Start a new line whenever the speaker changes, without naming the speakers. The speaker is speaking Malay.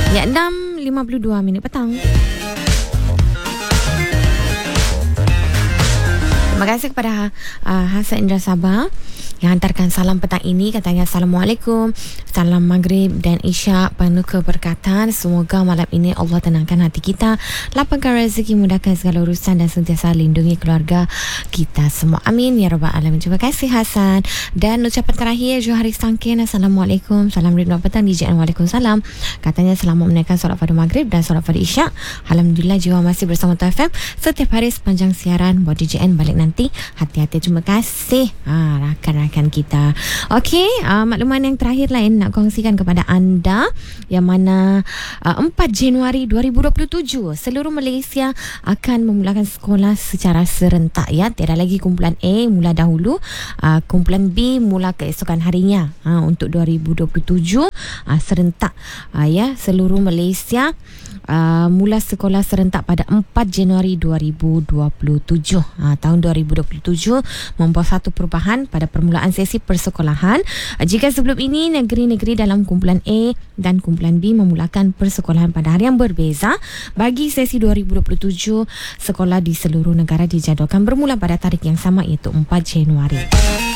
Ya, 6.52 petang. Terima kasih kepada Hasan Indra Sabah yang hantarkan salam petang ini. Katanya Assalamualaikum, salam maghrib dan isyak penuh keberkatan. Semoga malam ini Allah tenangkan hati kita, lapangkan rezeki, mudahkan segala urusan dan sentiasa lindungi keluarga kita semua. Amin ya rabbal alamin. Terima kasih Hasan. Dan ucapan terakhir Johari Sangkin, Assalamualaikum, salam rindu petang DJN. Waalaikumsalam. Katanya selamat menunaikan solat fardu maghrib dan solat fardu isyak. Alhamdulillah jiwa masih bersama TFM setiap hari sepanjang siaran. Buat DJN balik nanti, hati-hati. Terima kasih rakan-rakan kita. Okey, makluman yang terakhir lain nak kongsikan kepada anda, yang mana 4 Januari 2027 seluruh Malaysia akan memulakan sekolah secara serentak ya. Tiada lagi kumpulan A mula dahulu, kumpulan B mula keesokan harinya. Untuk 2027 serentak ya, seluruh Malaysia mula sekolah serentak pada 4 Januari 2027. Tahun 2027 membawa satu perubahan pada permulaan sesi persekolahan. Jika sebelum ini negeri-negeri dalam kumpulan A dan kumpulan B memulakan persekolahan pada hari yang berbeza, bagi sesi 2027 sekolah di seluruh negara dijadualkan bermula pada tarikh yang sama, iaitu 4 Januari.